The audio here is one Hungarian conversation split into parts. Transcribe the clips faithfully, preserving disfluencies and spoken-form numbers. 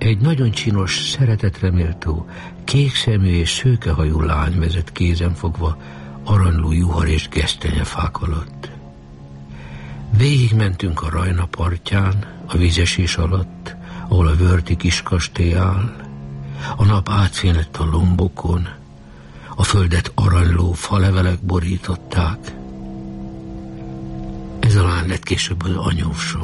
Egy nagyon csinos, szeretetreméltó, kékszemű és szőkehajú lány vezet kézenfogva aranyló juhar és gesztenyefák alatt. Végigmentünk a Rajna partján, a vízesés alatt, ahol a Wörthi kiskastély áll. A nap átfénylett a lombokon, a földet aranyló falevelek borították. Ez a lány lett később az anyósom.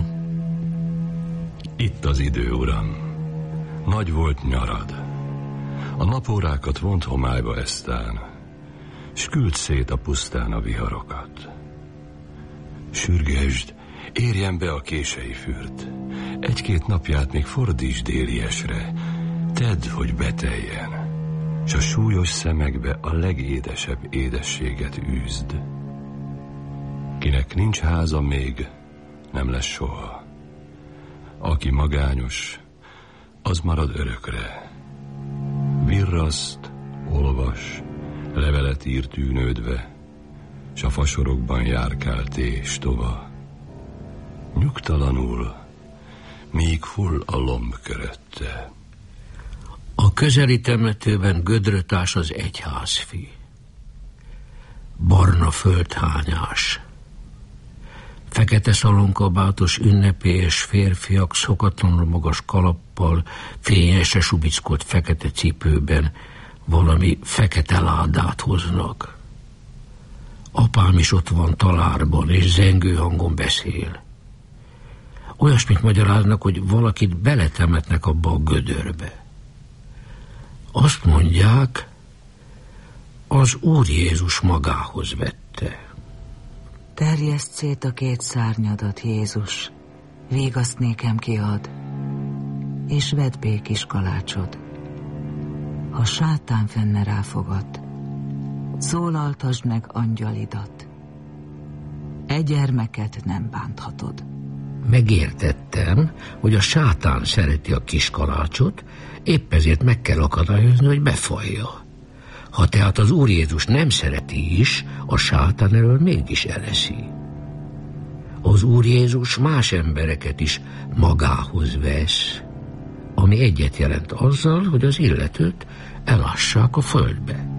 Itt az idő, uram. Nagy volt nyarad. A napórákat vont homályba eztán, s küld szét a pusztán a viharokat. Sürgesd, érjen be a kései fürt. Egy-két napját még fordítsd déliesre. Tedd, hogy beteljen, s a súlyos szemekbe a legédesebb édességet űzd. Kinek nincs háza még, nem lesz soha. Aki magányos, az marad örökre. Virraszt, olvas, levelet ír tűnődve, s a fasorokban járkált és tova. Nyugtalanul, míg hull a lomb körötte. A közeli temetőben gödröt ás az egyházfi. Barna földhányás. Fekete szalonkabátos ünnepélyes férfiak szokatlanul magas kalappal, fényesre subickolt fekete cipőben valami fekete ládát hoznak. Apám is ott van talárban, és zengő hangon beszél. Olyasmit magyaráznak, hogy valakit beletemetnek abba a gödörbe. Azt mondják, az Úr Jézus magához vette. Terjeszd szét a két szárnyadat, Jézus, végaszt nékem kiad, és vedd békis kalácsod. Ha sátán fenne ráfogad, szólaltasd meg angyalidat. E gyermeket nem bánthatod. Megértettem, hogy a sátán szereti a kis kalácsot, épp ezért meg kell akadályozni, hogy befalja. Ha tehát az Úr Jézus nem szereti is, a sátán elől mégis eleszi. Az Úr Jézus más embereket is magához vesz, ami egyet jelent azzal, hogy az illetőt elássák a földbe.